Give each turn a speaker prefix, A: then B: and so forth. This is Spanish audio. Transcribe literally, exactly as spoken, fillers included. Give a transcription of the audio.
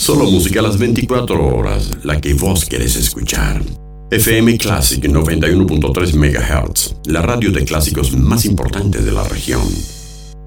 A: Solo música a las veinticuatro horas, la que vos querés escuchar. F M Classic noventa y uno punto tres megahertz, la radio de clásicos más importante de la región.